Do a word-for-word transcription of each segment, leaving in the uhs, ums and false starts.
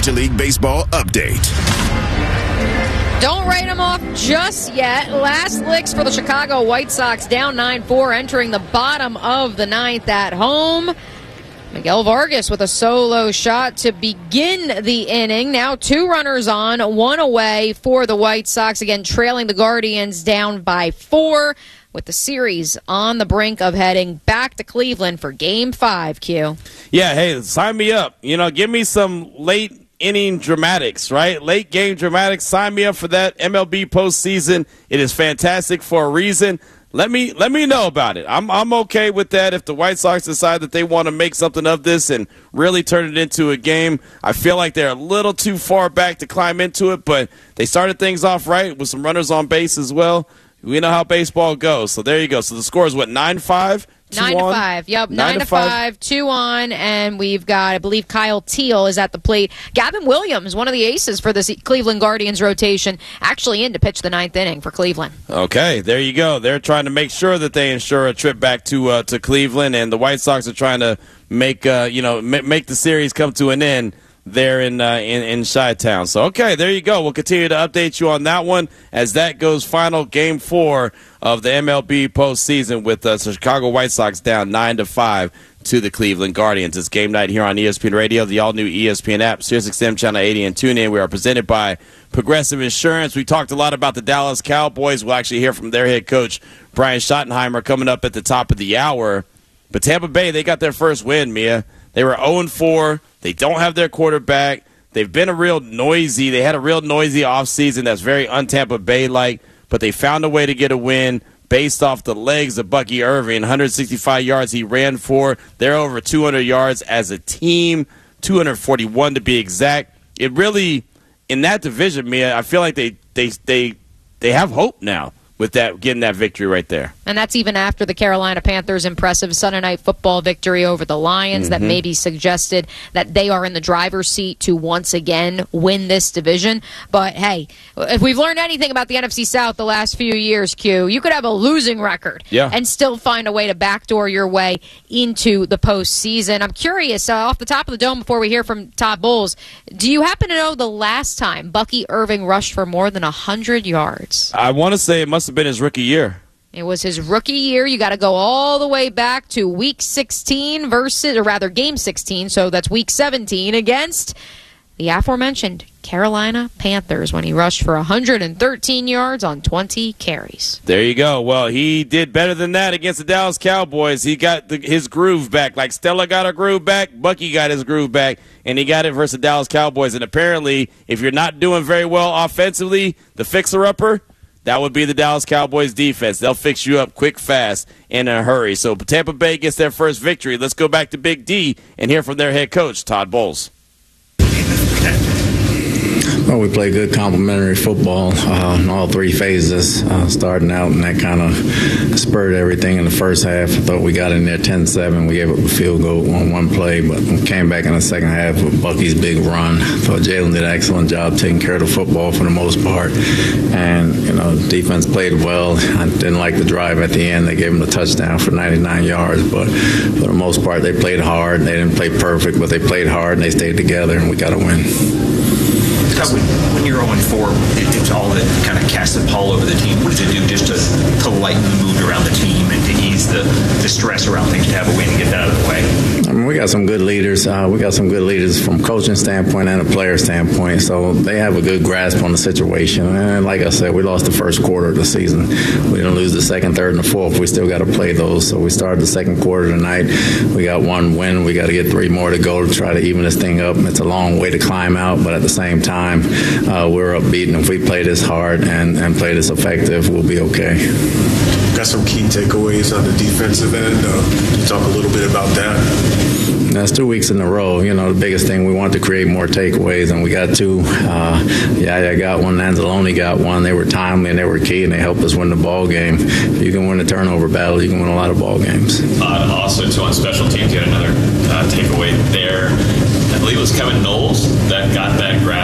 Major League Baseball update. Don't write them off just yet. Last licks for the Chicago White Sox, down nine four, entering the bottom of the ninth at home. Miguel Vargas with a solo shot to begin the inning. Now two runners on, one away for the White Sox. Again, trailing the Guardians down by four, with the series on the brink of heading back to Cleveland for Game five, Q. Yeah, hey, sign me up. You know, give me some late inning dramatics, right? Late game dramatics. Sign me up for that. M L B postseason. It is fantastic for a reason. Let me let me know about it. I'm I'm okay with that if the White Sox decide that they want to make something of this and really turn it into a game. I feel like they're a little too far back to climb into it, but they started things off right with some runners on base as well. We know how baseball goes. So there you go. So the score is what, nine five? Nine to five. Yep, nine, nine to five. five, two on, and we've got, I believe, Kyle Teal is at the plate. Gavin Williams, one of the aces for this Cleveland Guardians rotation, actually in to pitch the ninth inning for Cleveland. Okay, there you go. They're trying to make sure that they ensure a trip back to uh, to Cleveland, and the White Sox are trying to make uh, you know m- make the series come to an end there in, uh, in in Chi-Town. So, okay, there you go. We'll continue to update you on that one as that goes final game four of the M L B postseason with uh, the Chicago White Sox down nine to five to the Cleveland Guardians. It's game night here on E S P N Radio, the all-new E S P N app, SiriusXM Channel eighty, and TuneIn. We are presented by Progressive Insurance. We talked a lot about the Dallas Cowboys. We'll actually hear from their head coach, Brian Schottenheimer, coming up at the top of the hour. But Tampa Bay, they got their first win, Mia. They were oh and four. They don't have their quarterback. They've been a real noisy. They had a real noisy offseason that's very un-Tampa Bay-like, but they found a way to get a win based off the legs of Bucky Irving. one hundred sixty-five yards he ran for. They're over two hundred yards as a team, two hundred forty-one to be exact. It really, in that division, Mia, I feel like they they they they have hope now with that, getting that victory right there. And that's even after the Carolina Panthers' impressive Sunday Night Football victory over the Lions. Mm-hmm. That maybe suggested that they are in the driver's seat to once again win this division. But, hey, if we've learned anything about the N F C South the last few years, Q, you could have a losing record yeah. and still find a way to backdoor your way into the postseason. I'm curious, uh, off the top of the dome before we hear from Todd Bowles, do you happen to know the last time Bucky Irving rushed for more than one hundred yards? I want to say it must have been his rookie year. It was his rookie year. You got to go all the way back to week sixteen versus, or rather game sixteen, so that's week seventeen against the aforementioned Carolina Panthers when he rushed for one hundred thirteen yards on twenty carries. There you go. Well, he did better than that against the Dallas Cowboys. He got the, his groove back. Like Stella got her groove back, Bucky got his groove back, and he got it versus the Dallas Cowboys. And apparently, if you're not doing very well offensively, the fixer-upper, that would be the Dallas Cowboys defense. They'll fix you up quick, fast, in a hurry. So Tampa Bay gets their first victory. Let's go back to Big D and hear from their head coach, Todd Bowles. Well, we play good complementary football uh, in all three phases, uh, starting out, and that kind of spurred everything in the first half. I thought we got in there ten seven. We gave up a field goal on one play, but we came back in the second half with Bucky's big run. I thought Jalen did an excellent job taking care of the football for the most part. And, you know, the defense played well. I didn't like the drive at the end. They gave them the touchdown for ninety-nine yards, but for the most part, they played hard. They didn't play perfect, but they played hard, and they stayed together, and we got a win. When you're oh and four, it's all that kind of casts a pall over the team. What does it do just to, to lighten the mood around the team and to ease the, the stress around things, to have a win and get that out of the way? I mean, we got some good leaders. Uh, we got some good leaders from coaching standpoint and a player standpoint. So they have a good grasp on the situation. And like I said, we lost the first quarter of the season. We didn't lose the second, third, and the fourth. We still got to play those. So we started the second quarter tonight. We got one win. We got to get three more to go to try to even this thing up. It's a long way to climb out, but at the same time, uh, we're upbeat. And if we play this hard and, and play this effective, we'll be okay. Got some key takeaways on the defensive end. Uh, can you talk a little bit about that? That's two weeks in a row. You know, the biggest thing, we want to create more takeaways, and we got two. Uh, yeah, I got one. Anzalone got one. They were timely, and they were key, and they helped us win the ball game. If you can win a turnover battle, you can win a lot of ball games. Uh, also, too, on special teams, you had another uh, takeaway there. I believe it was Kevin Knowles that got that grab.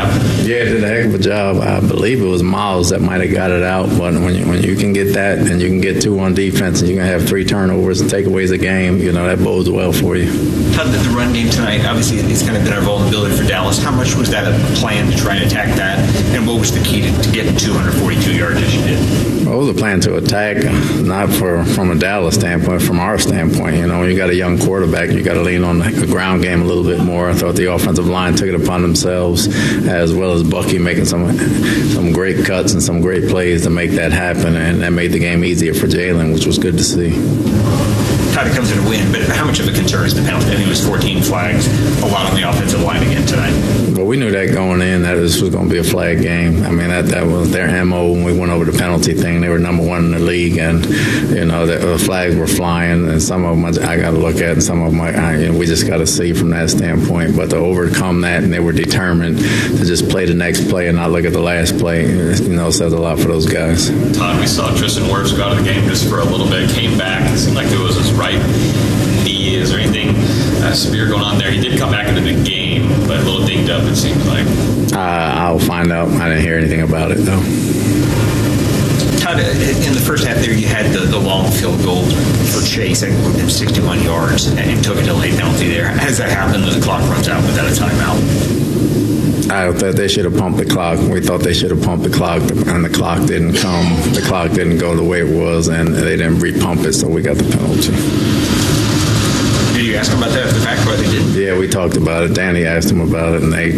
Yeah, did a heck of a job. I believe it was Miles that might have got it out, but when you, when you can get that and you can get two on defense and you can have three turnovers and takeaways a game, you know, that bodes well for you. How did the run game tonight, obviously it's kind of been our vulnerability for Dallas. How much was that a plan to try and attack that? And what was the key to, to getting two hundred forty-two yards as you did? Well, it was a plan to attack, not for from a Dallas standpoint, from our standpoint. You know, you got a young quarterback, you got to lean on the ground game a little bit more. I thought the offensive line took it upon themselves, as well as Bucky making some some great cuts and some great plays to make that happen, and that made the game easier for Jalen, which was good to see. Todd, it comes in a win, but how much of a concern is the penalty? I think it was fourteen flags, a lot on the offensive line again tonight. Well, we knew that going in, that this was going to be a flag game. I mean, that, that was their M O when we went over the penalty thing. They were number one in the league, and, you know, the, the flags were flying, and some of them I, I got to look at, and some of them I, I, you know, we just got to see from that standpoint. But to overcome that, and they were determined to just play the next play and not look at the last play, you know, says a lot for those guys. Todd, we saw Tristan Wirfs go out of the game just for a little bit, came back. It seemed like it was his right knee. Is there anything uh, severe going on there? He did come back into the game, but a little dinged up, it seems like. Uh, I'll find out. I didn't hear anything about it, though. Todd, in the first half there, you had the, the long field goal for Chase at sixty-one yards and took a delayed penalty there. How does that happen when the clock runs out without a timeout? I thought they should have pumped the clock. We thought they should have pumped the clock, and the clock didn't come. The clock didn't go the way it was, and they didn't repump it, so we got the penalty. Did you ask them about that after the fact, why they didn't? Yeah, we talked about it. Danny asked them about it, and they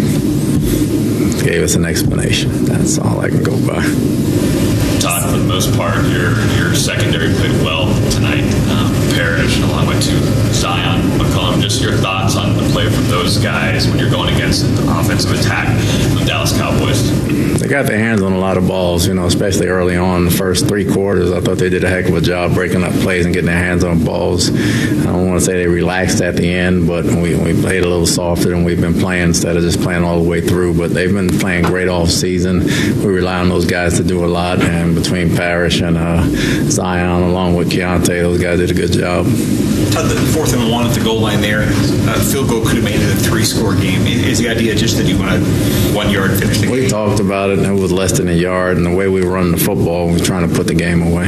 gave us an explanation. That's all I can go by. Todd, for the most part, your your secondary played well tonight. Um, Parrish, along with two Zion, McCollum. Just your thoughts on the play from those guys when you're going against the offensive attack of the Dallas Cowboys. They got their hands on a lot of balls, you know, especially early on. The first three quarters, I thought they did a heck of a job breaking up plays and getting their hands on balls. I don't want to say they relaxed at the end, but we, we played a little softer than we've been playing instead of just playing all the way through. But they've been playing great all season. We rely on those guys to do a lot, and between Parrish and uh, Zion, along with Keontae, those guys did a good job. Todd, the fourth and one at the goal line there, uh, field goal could have made it a three-score game. Is the idea just that you want to one-yard finish the game? We talked about it, and it was less than a yard, and the way we run the football, we're trying to put the game away.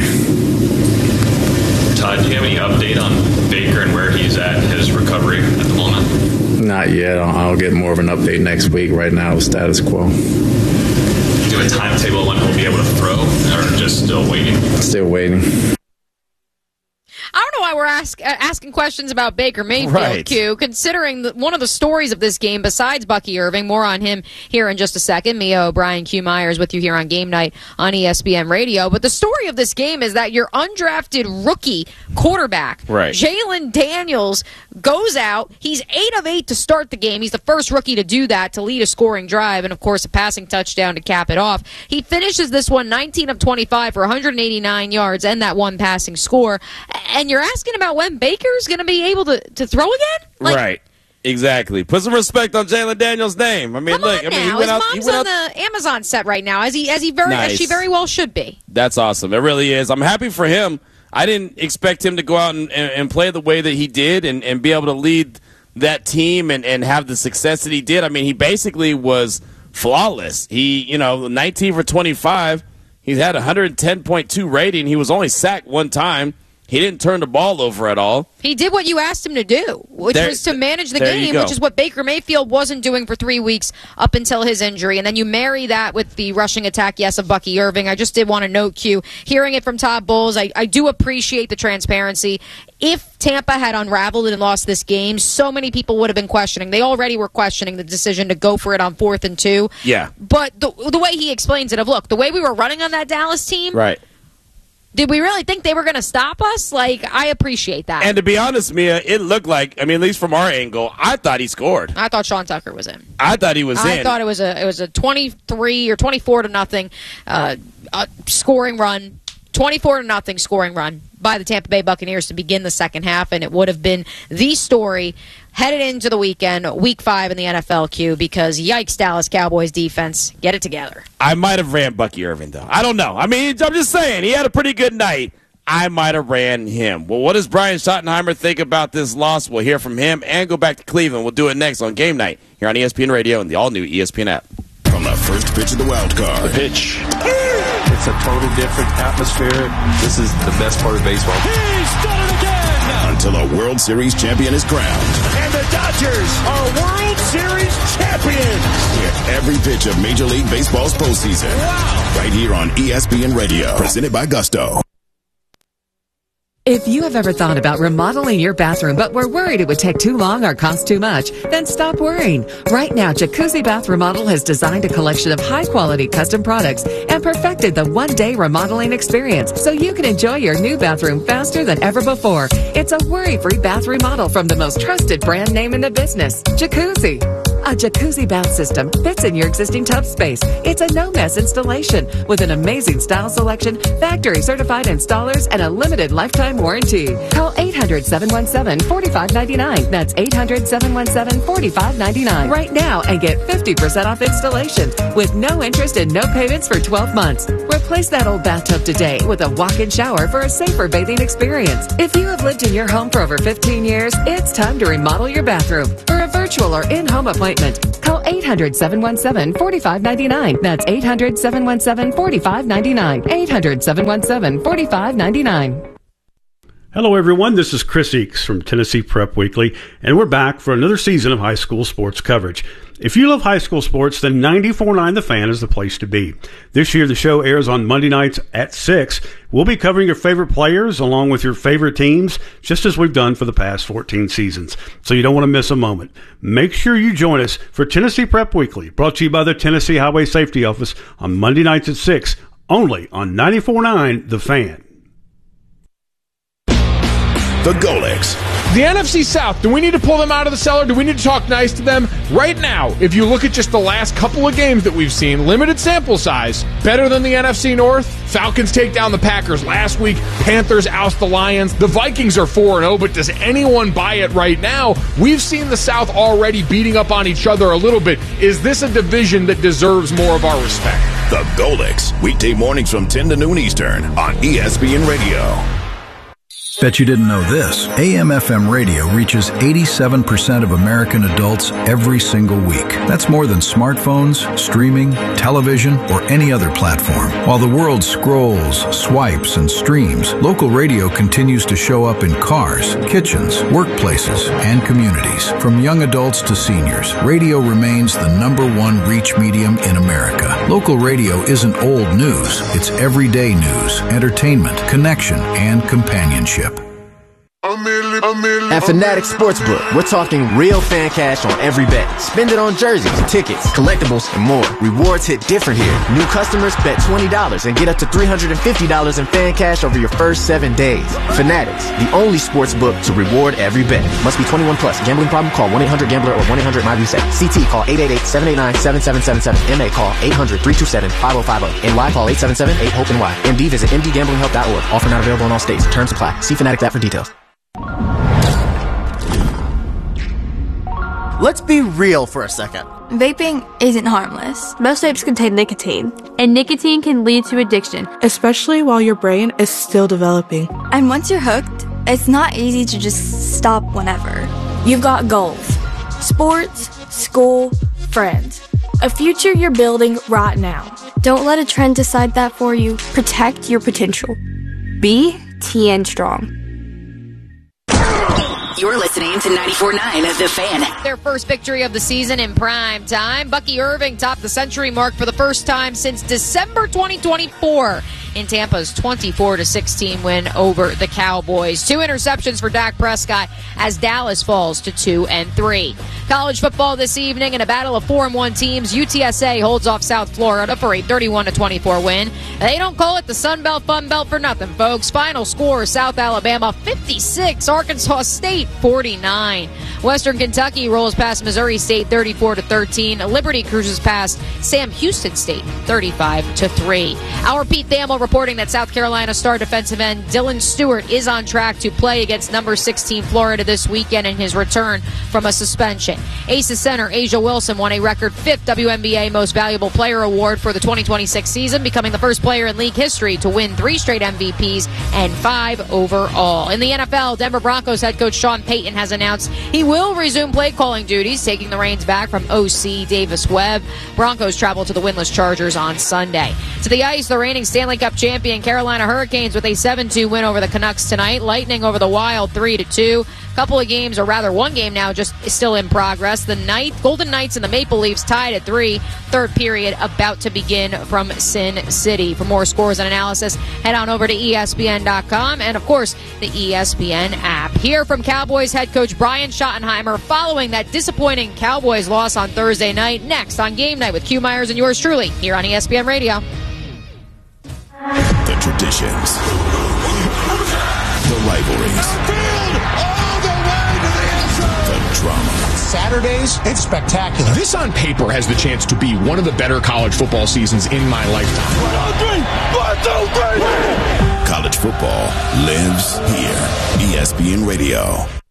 Todd, do you have any update on Baker and where he's at in his recovery at the moment? Not yet. I'll, I'll get more of an update next week. Right now, it's status quo. Do a timetable when he'll be able to throw, or just still waiting? Still waiting. I don't know why we're ask, uh, asking questions about Baker Mayfield, right. Q, considering the, one of the stories of this game, besides Bucky Irving. More on him here in just a second. Mia O'Brien, Q Myers with you here on Game Night on E S P N Radio. But the story of this game is that your undrafted rookie quarterback, right. Jalen Daniels, goes out. He's eight of eight to start the game. He's the first rookie to do that, to lead a scoring drive, and, of course, a passing touchdown to cap it off. He finishes this one nineteen of twenty-five for one hundred eighty-nine yards and that one passing score. And you're asking about when Baker's going to be able to, to throw again? Like, right. Exactly. Put some respect on Jalen Daniels' name. I mean, come look. on I mean, now. he went His out, mom's he went on out, the Amazon set right now, as he as he very Nice. as she very well should be. That's awesome. It really is. I'm happy for him. I didn't expect him to go out and, and, and play the way that he did and, and be able to lead that team and, and have the success that he did. I mean, he basically was flawless. He, you know, nineteen for twenty-five. He had one hundred ten point two rating. He was only sacked one time. He didn't turn the ball over at all. He did what you asked him to do, which There- was to manage the there you game, go. which is what Baker Mayfield wasn't doing for three weeks up until his injury. And then you marry that with the rushing attack, yes, of Bucky Irving. I just did want to note, Q, hearing it from Todd Bowles, I, I do appreciate the transparency. If Tampa had unraveled and lost this game, so many people would have been questioning. They already were questioning the decision to go for it on fourth and two. Yeah. But the, the way he explains it, of look, the way we were running on that Dallas team, Right. did we really think they were going to stop us? Like, I appreciate that. And to be honest, Mia, it looked like, I mean, at least from our angle, I thought he scored. I thought Sean Tucker was in. I thought he was I in. thought it was a it was a twenty-three or twenty-four to nothing uh, uh, scoring run, twenty-four to nothing scoring run by the Tampa Bay Buccaneers to begin the second half, and it would have been the story headed into the weekend, week five in the N F L, Q, because yikes, Dallas Cowboys defense, get it together. I might have ran Bucky Irving, though. I don't know. I mean, I'm just saying, he had a pretty good night. I might have ran him. Well, what does Brian Schottenheimer think about this loss? We'll hear from him and go back to Cleveland. We'll do it next on Game Night here on E S P N Radio and the all-new E S P N app. From on the first pitch of the wild card. The pitch. It's a total different atmosphere. This is the best part of baseball. He's done it again! Until a World Series champion is crowned. And the Dodgers are World Series champions! Hear every pitch of Major League Baseball's postseason. Wow! Right here on E S P N Radio. Presented by Gusto. If you have ever thought about remodeling your bathroom but were worried it would take too long or cost too much, then stop worrying. Right now, Jacuzzi Bath Remodel has designed a collection of high-quality custom products and perfected the one-day remodeling experience so you can enjoy your new bathroom faster than ever before. It's a worry-free bath remodel from the most trusted brand name in the business, Jacuzzi. A Jacuzzi bath system fits in your existing tub space. It's a no-mess installation with an amazing style selection, factory-certified installers, and a limited lifetime warranty. Call eight hundred, seven one seven, four five nine nine. That's eight hundred, seven one seven, four five nine nine right now and get fifty percent off installation with no interest and no payments for twelve months. Replace that old bathtub today with a walk-in shower for a safer bathing experience. If you have lived in your home for over fifteen years, it's time to remodel your bathroom. For a virtual or in-home appointment, call eight hundred, seven one seven, four five nine nine. That's eight hundred, seven one seven, four five nine nine. eight hundred, seven one seven, four five nine nine. Hello, everyone. This is Chris Eakes from Tennessee Prep Weekly, and we're back for another season of high school sports coverage. If you love high school sports, then ninety-four point nine The Fan is the place to be. This year, the show airs on Monday nights at six. We'll be covering your favorite players along with your favorite teams, just as we've done for the past fourteen seasons. So you don't want to miss a moment. Make sure you join us for Tennessee Prep Weekly, brought to you by the Tennessee Highway Safety Office on Monday nights at six, only on ninety-four point nine The Fan. The Golics. The N F C South, do we need to pull them out of the cellar? Do we need to talk nice to them? Right now, if you look at just the last couple of games that we've seen, limited sample size, better than the N F C North. Falcons take down the Packers last week. Panthers oust the Lions. The Vikings are four and oh, but does anyone buy it right now? We've seen the South already beating up on each other a little bit. Is this a division that deserves more of our respect? The Golics, weekday mornings from ten to noon Eastern on E S P N Radio. Bet you didn't know this. A M F M radio reaches eighty-seven percent of American adults every single week. That's more than smartphones, streaming, television, or any other platform. While the world scrolls, swipes, and streams, local radio continues to show up in cars, kitchens, workplaces, and communities. From young adults to seniors, radio remains the number one reach medium in America. Local radio isn't old news. It's everyday news, entertainment, connection, and companionship. At Fanatics Sportsbook, we're talking real fan cash on every bet. Spend it on jerseys, tickets, collectibles, and more. Rewards hit different here. New customers bet twenty dollars and get up to three hundred fifty dollars in fan cash over your first seven days. Fanatics, the only sportsbook to reward every bet. Must be twenty-one plus. Gambling problem? Call one eight hundred gambler or one eight hundred my reset. C T call eight eight eight, seven eight nine, seven seven seven seven. M A call eight hundred, three two seven, five oh five oh. N Y call eight seven seven, eight hope N Y. M D visit m d gambling help dot org. Offer not available in all states. Terms apply. See Fanatics app for details. Let's be real for a second. Vaping isn't harmless. Most vapes contain nicotine, and nicotine can lead to addiction, especially while your brain is still developing. And once you're hooked, it's not easy to just stop whenever. You've got goals: sports, school, friends, a future you're building right now. Don't let a trend decide that for you. Protect your potential. Be T N Strong. You're listening to ninety-four point nine The Fan. Their first victory of the season in prime time. Bucky Irving topped the century mark for the first time since December twenty twenty-four in Tampa's twenty-four to sixteen win over the Cowboys. Two interceptions for Dak Prescott as Dallas falls to two and three. College football this evening in a battle of four and one teams. U T S A holds off South Florida for a thirty-one to twenty-four win. They don't call it the Sun Belt Fun Belt for nothing, folks. Final score: South Alabama fifty-six, Arkansas State forty-nine. Western Kentucky rolls past Missouri State thirty-four to thirteen. Liberty cruises past Sam Houston State thirty-five to three. Our Pete Thamel reporting that South Carolina star defensive end Dylan Stewart is on track to play against number sixteen Florida this weekend in his return from a suspension. Aces center Asia Wilson won a record fifth W N B A Most Valuable Player award for the twenty twenty-six season, becoming the first player in league history to win three straight M V Ps and five overall. In the N F L, Denver Broncos head coach Sean Payton has announced he will resume play calling duties, taking the reins back from O C Davis Webb. Broncos travel to the winless Chargers on Sunday. To the ice, the reigning Stanley Cup champion Carolina Hurricanes with a seven two win over the Canucks tonight. Lightning over the Wild three to two. Couple of games, or rather one game now, just still in progress. The Knight, Golden Knights and the Maple Leafs tied at three. Third period about to begin from Sin City. For more scores and analysis, head on over to E S P N dot com and, of course, the E S P N app. Hear from Cowboys head coach Brian Schottenheimer following that disappointing Cowboys loss on Thursday night. Next on Game Night with Q Myers and yours truly here on E S P N Radio. The traditions, the rivalries, the drama. Saturdays, it's spectacular. This on paper has the chance to be one of the better college football seasons in my lifetime. One, two, three. One, two, three. College football lives here. E S P N Radio.